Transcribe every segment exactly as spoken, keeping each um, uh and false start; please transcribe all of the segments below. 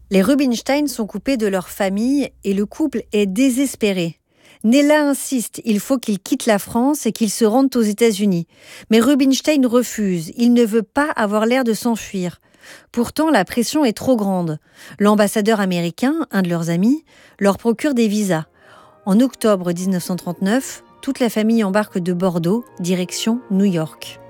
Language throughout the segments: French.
Les Rubinstein sont coupés de leur famille et le couple est désespéré. Nella insiste, il faut qu'il quitte la France et qu'il se rende aux États-Unis. Mais Rubinstein refuse, il ne veut pas avoir l'air de s'enfuir. Pourtant, la pression est trop grande. L'ambassadeur américain, un de leurs amis, leur procure des visas. En octobre dix-neuf cent trente-neuf, toute la famille embarque de Bordeaux, direction New York.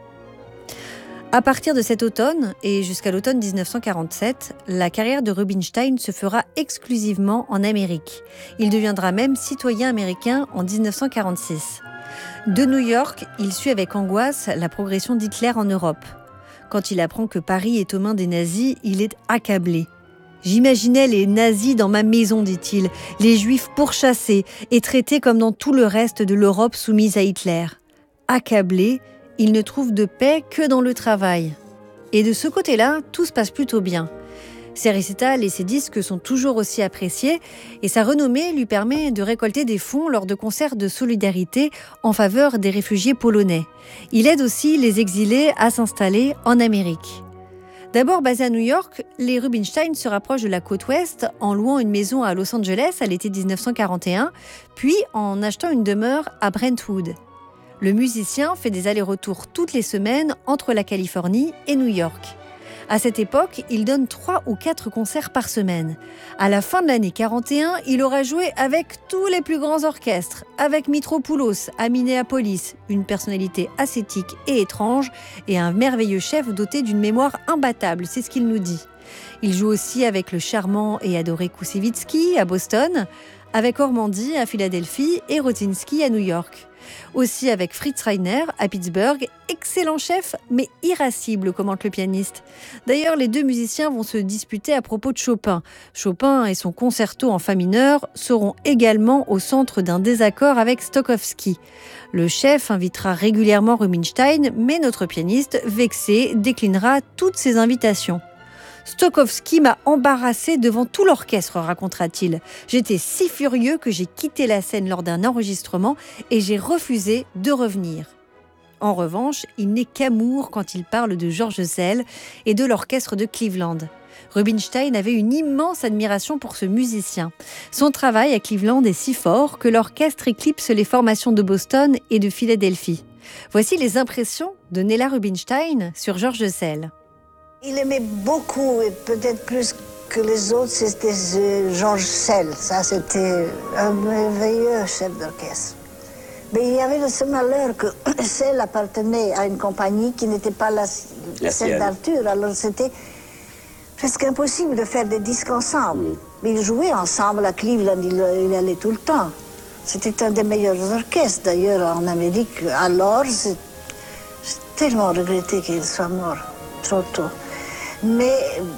À partir de cet automne et jusqu'à l'automne dix-neuf cent quarante-sept, la carrière de Rubinstein se fera exclusivement en Amérique. Il deviendra même citoyen américain en dix-neuf cent quarante-six. De New York, il suit avec angoisse la progression d'Hitler en Europe. Quand il apprend que Paris est aux mains des nazis, il est accablé. « J'imaginais les nazis dans ma maison, dit-il, les juifs pourchassés et traités comme dans tout le reste de l'Europe soumise à Hitler. Accablé, il ne trouve de paix que dans le travail. Et de ce côté-là, tout se passe plutôt bien. Ses récitals et ses disques sont toujours aussi appréciés et sa renommée lui permet de récolter des fonds lors de concerts de solidarité en faveur des réfugiés polonais. Il aide aussi les exilés à s'installer en Amérique. D'abord basés à New York, les Rubinstein se rapprochent de la côte ouest en louant une maison à Los Angeles à l'été dix-neuf cent quarante et un, puis en achetant une demeure à Brentwood. Le musicien fait des allers-retours toutes les semaines entre la Californie et New York. À cette époque, il donne trois ou quatre concerts par semaine. À la fin de l'année quarante et un, il aura joué avec tous les plus grands orchestres, avec Mitropoulos à Minneapolis, une personnalité ascétique et étrange, et un merveilleux chef doté d'une mémoire imbattable, c'est ce qu'il nous dit. Il joue aussi avec le charmant et adoré Koussevitzky à Boston, avec Ormandy à Philadelphie et Rosinski à New York. Aussi avec Fritz Reiner à Pittsburgh, excellent chef mais irascible, commente le pianiste. D'ailleurs, les deux musiciens vont se disputer à propos de Chopin. Chopin et son concerto en fa mineur seront également au centre d'un désaccord avec Stokowski. Le chef invitera régulièrement Rubinstein, mais notre pianiste, vexé, déclinera toutes ses invitations. Stokowski m'a embarrassé devant tout l'orchestre, racontera-t-il. J'étais si furieux que j'ai quitté la scène lors d'un enregistrement et j'ai refusé de revenir. En revanche, il n'est qu'amour quand il parle de George Szell et de l'orchestre de Cleveland. Rubinstein avait une immense admiration pour ce musicien. Son travail à Cleveland est si fort que l'orchestre éclipse les formations de Boston et de Philadelphie. Voici les impressions de Nella Rubinstein sur George Szell. Il aimait beaucoup, et peut-être plus que les autres, c'était George Szell. Ça, c'était un merveilleux chef d'orchestre. Mais il y avait le seul malheur que Szell appartenait à une compagnie qui n'était pas la, la celle d'Arthur. Alors c'était presque impossible de faire des disques ensemble. Mm. Mais ils jouaient ensemble à Cleveland, il, il allait tout le temps. C'était un des meilleurs orchestres, d'ailleurs, en Amérique. Alors, j'ai tellement regretté qu'il soit mort trop tôt. Mais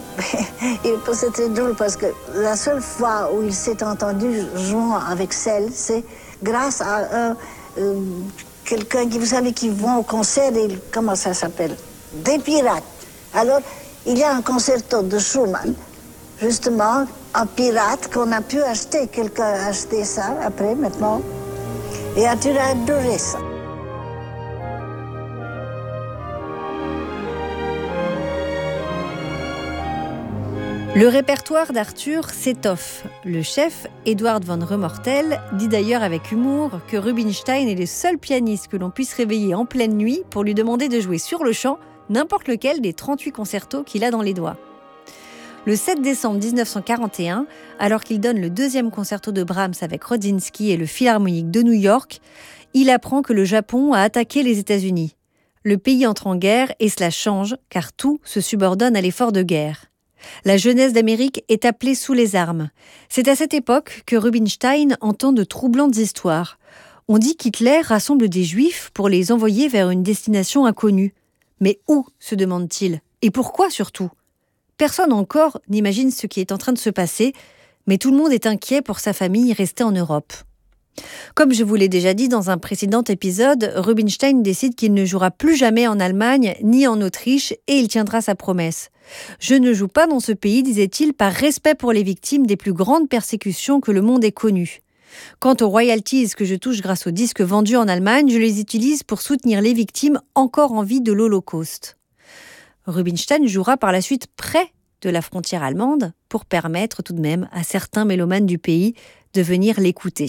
c'est très drôle parce que la seule fois où il s'est entendu jouant avec Szell, c'est grâce à un, euh, quelqu'un qui, vous savez, qui vont au concert, et, comment ça s'appelle? Des pirates. Alors, il y a un concerto de Schumann, justement, en pirate, qu'on a pu acheter. Quelqu'un a acheté ça après, maintenant. Et Arthur a adoré ça. Le répertoire d'Arthur s'étoffe. Le chef, Eduard von Remortel, dit d'ailleurs avec humour que Rubinstein est le seul pianiste que l'on puisse réveiller en pleine nuit pour lui demander de jouer sur le champ n'importe lequel des trente-huit concertos qu'il a dans les doigts. Le sept décembre dix-neuf cent quarante et un, alors qu'il donne le deuxième concerto de Brahms avec Rosinski et le Philharmonique de New York, il apprend que le Japon a attaqué les États-Unis. Le pays entre en guerre et cela change car tout se subordonne à l'effort de guerre. La jeunesse d'Amérique est appelée sous les armes. C'est à cette époque que Rubinstein entend de troublantes histoires. On dit qu'Hitler rassemble des Juifs pour les envoyer vers une destination inconnue. Mais où, se demande-t-il? Et pourquoi surtout? Personne encore n'imagine ce qui est en train de se passer, mais tout le monde est inquiet pour sa famille restée en Europe. Comme je vous l'ai déjà dit dans un précédent épisode, Rubinstein décide qu'il ne jouera plus jamais en Allemagne ni en Autriche et il tiendra sa promesse. « Je ne joue pas dans ce pays, disait-il, par respect pour les victimes des plus grandes persécutions que le monde ait connues. Quant aux royalties que je touche grâce aux disques vendus en Allemagne, je les utilise pour soutenir les victimes encore en vie de l'Holocauste. » Rubinstein jouera par la suite près de la frontière allemande pour permettre tout de même à certains mélomanes du pays de venir l'écouter.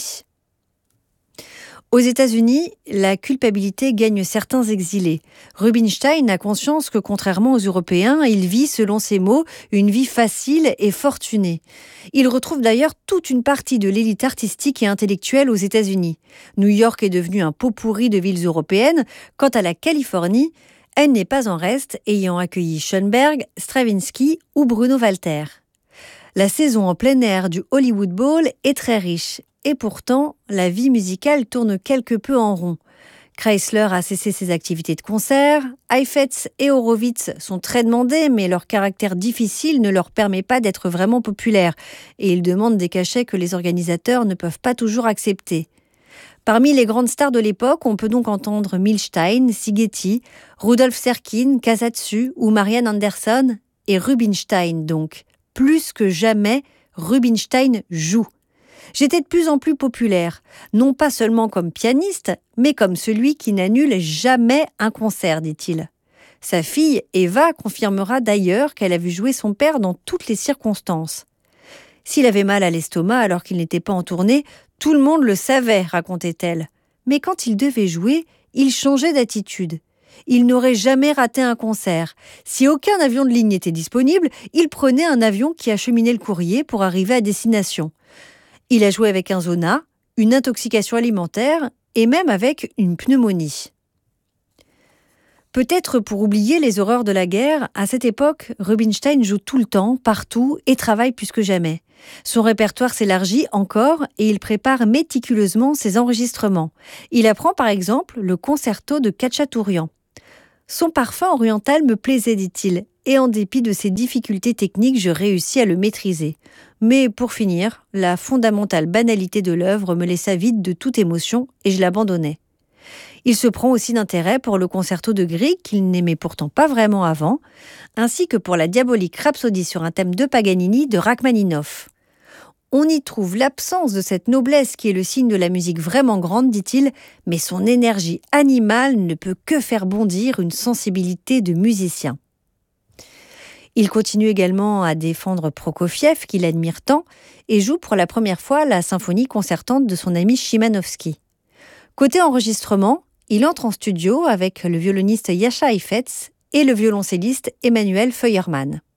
Aux États-Unis, la culpabilité gagne certains exilés. Rubinstein a conscience que, contrairement aux Européens, il vit, selon ses mots, une vie facile et fortunée. Il retrouve d'ailleurs toute une partie de l'élite artistique et intellectuelle aux États-Unis. New York est devenu un pot pourri de villes européennes. Quant à la Californie, elle n'est pas en reste, ayant accueilli Schoenberg, Stravinsky ou Bruno Walter. La saison en plein air du Hollywood Bowl est très riche. Et pourtant, la vie musicale tourne quelque peu en rond. Chrysler a cessé ses activités de concert, Heifetz et Horowitz sont très demandés, mais leur caractère difficile ne leur permet pas d'être vraiment populaires, et ils demandent des cachets que les organisateurs ne peuvent pas toujours accepter. Parmi les grandes stars de l'époque, on peut donc entendre Milstein, Sigeti, Rudolf Serkin, Casatsu ou Marian Anderson, et Rubinstein donc. Plus que jamais, Rubinstein joue. J'étais de plus en plus populaire, non pas seulement comme pianiste, mais comme celui qui n'annule jamais un concert, dit-il. Sa fille, Eva, confirmera d'ailleurs qu'elle a vu jouer son père dans toutes les circonstances. S'il avait mal à l'estomac alors qu'il n'était pas en tournée, tout le monde le savait, racontait-elle. Mais quand il devait jouer, il changeait d'attitude. Il n'aurait jamais raté un concert. Si aucun avion de ligne n'était disponible, il prenait un avion qui acheminait le courrier pour arriver à destination. Il a joué avec un zona, une intoxication alimentaire et même avec une pneumonie. Peut-être pour oublier les horreurs de la guerre, à cette époque, Rubinstein joue tout le temps, partout et travaille plus que jamais. Son répertoire s'élargit encore et il prépare méticuleusement ses enregistrements. Il apprend par exemple le concerto de Khatchatourian. Son parfum oriental me plaisait, dit-il, et en dépit de ses difficultés techniques, je réussis à le maîtriser. Mais pour finir, la fondamentale banalité de l'œuvre me laissa vide de toute émotion et je l'abandonnai. Il se prend aussi d'intérêt pour le concerto de Grieg, qu'il n'aimait pourtant pas vraiment avant, ainsi que pour la diabolique rhapsodie sur un thème de Paganini de Rachmaninoff. On y trouve l'absence de cette noblesse qui est le signe de la musique vraiment grande, dit-il, mais son énergie animale ne peut que faire bondir une sensibilité de musicien. Il continue également à défendre Prokofiev, qu'il admire tant, et joue pour la première fois la symphonie concertante de son ami Chimanovski. Côté enregistrement, il entre en studio avec le violoniste Jascha Heifetz et le violoncelliste Emmanuel Feuermann.